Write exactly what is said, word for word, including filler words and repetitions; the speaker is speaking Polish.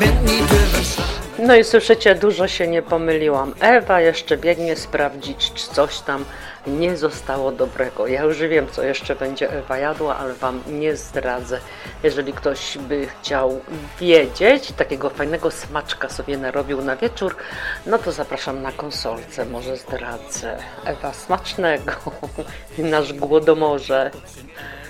No i słyszycie, dużo się nie pomyliłam. Ewa jeszcze biegnie sprawdzić, czy coś tam nie zostało dobrego. Ja już wiem, co jeszcze będzie Ewa jadła, ale wam nie zdradzę. Jeżeli ktoś by chciał wiedzieć, takiego fajnego smaczka sobie narobił na wieczór, no to zapraszam na konsolce, może zdradzę. Ewa, smacznego. Nasz głodomorze.